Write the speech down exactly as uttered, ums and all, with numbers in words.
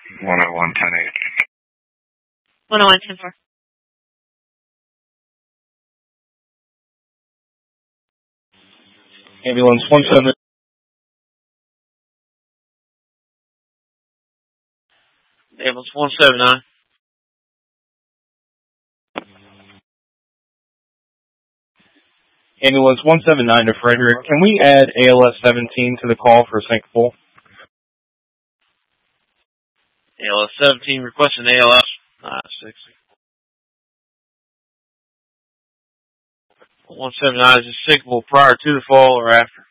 one oh one ten eight. one oh one ten four. Ambulance one seven. Ambulance one seven nine. Ambulance one seven nine to Frederick. Can we add A L S seventeen to the call for Syncopal? A L S seventeen requesting A L S nine six. one seven nine is Syncopal prior to the fall or after?